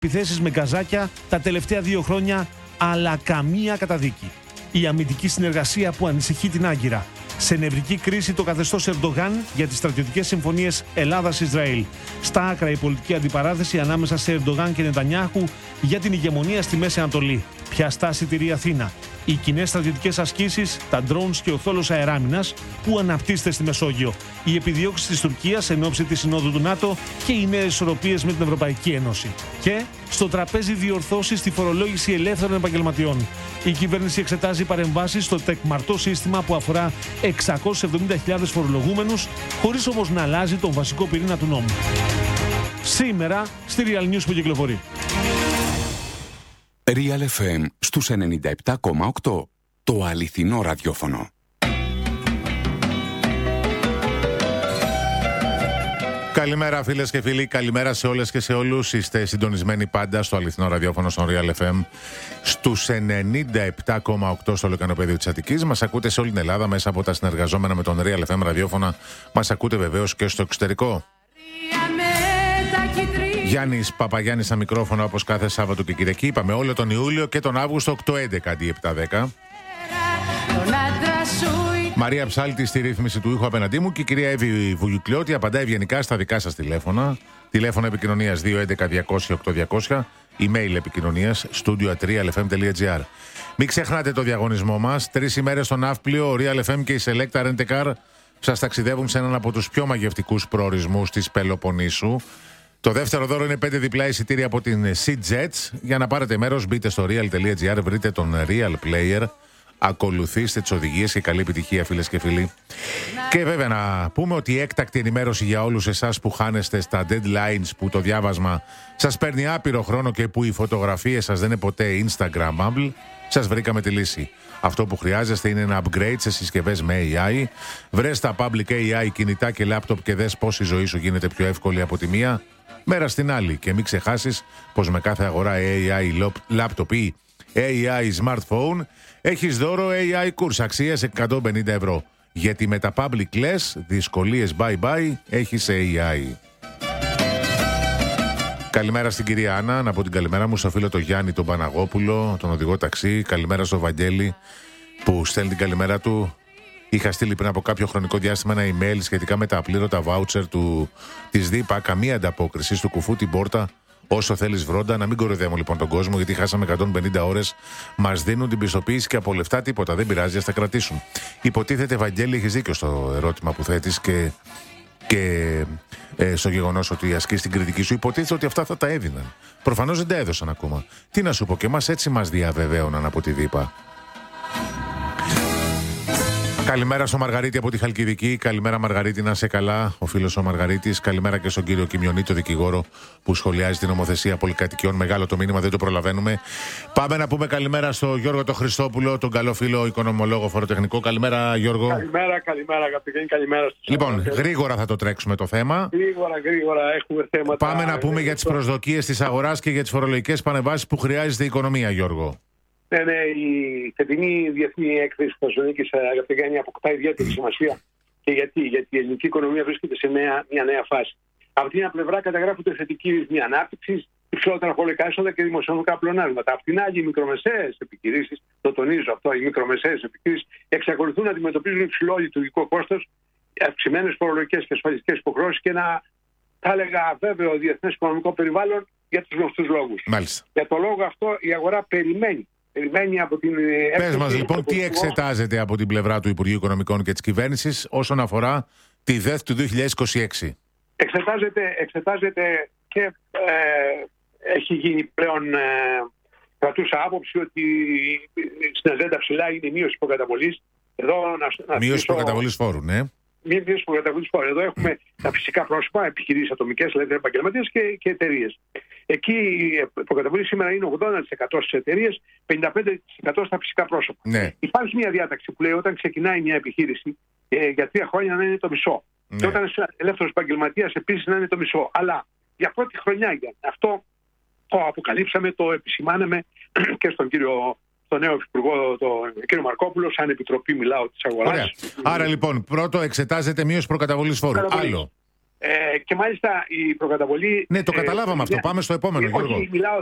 επιθέσεις με γκαζάκια τα τελευταία 2 χρόνια, αλλά καμία καταδίκη. Η αμυντική συνεργασία που ανησυχεί την Άγκυρα. Σε νευρική κρίση το καθεστώς Ερντογάν για τις στρατιωτικές συμφωνίες Ελλάδας-Ισραήλ. Στα άκρα η πολιτική αντιπαράθεση ανάμεσα σε Ερντογάν και Νετανιάχου για την ηγεμονία στη Μέση Ανατολή. Ποια στάση τηρεί η Αθήνα? Οι κοινές στρατιωτικές ασκήσεις, τα drones και ο θόλος αεράμινας που αναπτύσσεται στη Μεσόγειο. Οι επιδιώξεις της Τουρκίας εν ώψη της Συνόδου του ΝΑΤΟ και οι νέες ισορροπίες με την Ευρωπαϊκή Ένωση. Και στο τραπέζι διορθώσεις στη φορολόγηση ελεύθερων επαγγελματιών. Η κυβέρνηση εξετάζει παρεμβάσεις στο τεκμαρτό σύστημα που αφορά 670.000 φορολογούμενους, χωρίς όμως να αλλάζει τον βασικό πυρήνα του νόμου. Σήμερα στη Real News που κυκλοφορεί. Real FM στους 97,8. Το αληθινό ραδιόφωνο. Καλημέρα φίλες και φίλοι, καλημέρα σε όλες και σε όλους. Είστε συντονισμένοι πάντα στο αληθινό ραδιόφωνο στον Real FM στους 97,8 στο λεκανοπέδιο της Αττικής. Μας ακούτε σε όλη την Ελλάδα μέσα από τα συνεργαζόμενα με τον Real FM ραδιόφωνα. Μας ακούτε βεβαίως και στο εξωτερικό. Γιάννης Παπαγιάννης στα μικρόφωνα όπως κάθε Σάββατο και Κυριακή. Είπαμε όλο τον Ιούλιο και τον Αύγουστο 8-11 αντί 7-10. Μαρία Ψάλτη στη ρύθμιση του ήχου απέναντί μου και η κυρία Εύη Βουγιουκλιώτη απαντάει ευγενικά στα δικά σας τηλέφωνα. Τηλέφωνο επικοινωνίας 211-200-8200. Email επικοινωνίας studio@realfm.gr. Μην ξεχνάτε το διαγωνισμό μας. 3 ημέρες στο ναύπλιο, ο Real FM και η Selecta Rent a Car σας ταξιδεύουν σε έναν από τους πιο μαγευτικούς προορισμούς της Πελοποννήσου. Το δεύτερο δώρο είναι 5 διπλά εισιτήρια από την SeaJets. Για να πάρετε μέρος, μπείτε στο real.gr, βρείτε τον Real Player, ακολουθήστε τις οδηγίες και καλή επιτυχία, φίλες και φίλοι. Και βέβαια να πούμε ότι η έκτακτη ενημέρωση για όλους εσάς που χάνεστε στα deadlines, που το διάβασμα σας παίρνει άπειρο χρόνο και που οι φωτογραφίες σας δεν είναι ποτέ Instagramable, σας βρήκαμε τη λύση. Αυτό που χρειάζεστε είναι ένα upgrade σε συσκευές με AI. Βρες τα public AI κινητά και laptop και δες πώς η ζωή σου γίνεται πιο εύκολη από τη μία μέρα στην άλλη. Και μην ξεχάσεις πως με κάθε αγορά AI laptop ή AI smartphone έχεις δώρο AI course αξίας 150 ευρώ. Γιατί με τα public less, δυσκολίες bye bye, έχεις AI. Καλημέρα στην κυρία Άννα, να πω την καλημέρα μου στο φίλο τον Γιάννη τον Παναγόπουλο, τον οδηγό ταξί. Καλημέρα στο Βαγγέλη που στέλνει την καλημέρα του. Είχα στείλει πριν από κάποιο χρονικό διάστημα ένα email σχετικά με τα απλήρωτα voucher της ΔΥΠΑ. Καμία ανταπόκριση, στο κουφού την πόρτα. Όσο θέλεις βρόντα, να μην κοροϊδεύουμε λοιπόν τον κόσμο, γιατί χάσαμε 150 ώρες. Μας δίνουν την πιστοποίηση και από λεφτά τίποτα. Δεν πειράζει, ας τα κρατήσουν. Υποτίθεται, Βαγγέλη, έχεις δίκιο στο ερώτημα που θέτεις και στο γεγονός ότι ασκείς την κριτική σου. Υποτίθεται ότι αυτά θα τα έδιναν. Προφανώς δεν τα έδωσαν ακόμα. Τι να σου πω, και εμάς έτσι μας διαβεβαίωναν από τη ΔΥΠΑ. Καλημέρα στο Μαργαρίτη από τη Χαλκιδική. Καλημέρα, Μαργαρίτη, να είσαι καλά. Ο φίλος ο Μαργαρίτης. Καλημέρα και στον κύριο Κιμιονή, το δικηγόρο που σχολιάζει την νομοθεσία πολυκατοικιών. Μεγάλο το μήνυμα, δεν το προλαβαίνουμε. Πάμε να πούμε καλημέρα στο Γιώργο το Χριστόπουλο, τον καλό φίλο οικονομολόγο φοροτεχνικό. Καλημέρα, Γιώργο. Καλημέρα, αγαπητοί. Καλημέρα στους. Λοιπόν, γρήγορα θα το τρέξουμε το θέμα. Γρήγορα έχουμε θέματα. Πάμε να πούμε για τις προσδοκίες της αγοράς και για τις φορολογικές πανεβάσεις που χρειάζεται η οικονομία, Γιώργο. Ναι, η φετινή διεθνή έκθεση της Θεσσαλονίκης, αγαπητέ Γιάννη, αποκτά ιδιαίτερη σημασία. Και γιατί η ελληνική οικονομία βρίσκεται σε μια νέα φάση. Από την μια πλευρά καταγράφονται θετικοί ρυθμοί ανάπτυξης, υψηλότερα φορολογικά έσοδα και δημοσιονομικά πλεονάσματα. Από την άλλη, οι μικρομεσαίες επιχειρήσεις, το τονίζω αυτό, οι μικρομεσαίες επιχειρήσεις εξακολουθούν να αντιμετωπίζουν υψηλό λειτουργικό κόστος, αυξημένες φορολογικές και ασφαλιστικές υποχρεώσεις και ένα, θα έλεγα, βέβαιο διεθνές οικονομικό περιβάλλον για τους γνωστούς λόγους. Μάλιστα. Για το λόγο αυτό η αγορά περιμένει από την. Πες μας λοιπόν, τι εξετάζεται από την πλευρά του Υπουργείου Οικονομικών και της κυβέρνησης όσον αφορά τη ΔΕΘ του 2026. Εξετάζεται και έχει γίνει πλέον κρατούσα άποψη ότι στην ατζέντα ψηλά είναι η μείωση προκαταβολής. Μείωση προκαταβολής φόρου, ναι. Μείωση προκαταβολής φόρου. Εδώ έχουμε τα φυσικά πρόσωπα, επιχειρήσεις ατομικές, δηλαδή επαγγελματίες και εταιρείες. Εκεί η προκαταβολή σήμερα είναι 80% στις εταιρείες, 55% στα φυσικά πρόσωπα. Ναι. Υπάρχει μια διάταξη που λέει όταν ξεκινάει μια επιχείρηση για 3 χρόνια να είναι το μισό. Ναι. Και όταν είσαι ελεύθερος επαγγελματίας επίσης να είναι το μισό. Αλλά για πρώτη χρονιά αυτό το αποκαλύψαμε, το επισημάναμε και στον νέο Υπουργό, τον κύριο Μαρκόπουλο, σαν επιτροπή μιλάω της αγοράς. Άρα λοιπόν, πρώτο εξετάζεται μείωση προκαταβολής φόρου. Άλλο. Και μάλιστα η προκαταβολή. Ναι, το καταλάβαμε αυτό. Πάμε στο επόμενο, Γιώργο. Όχι, μιλάω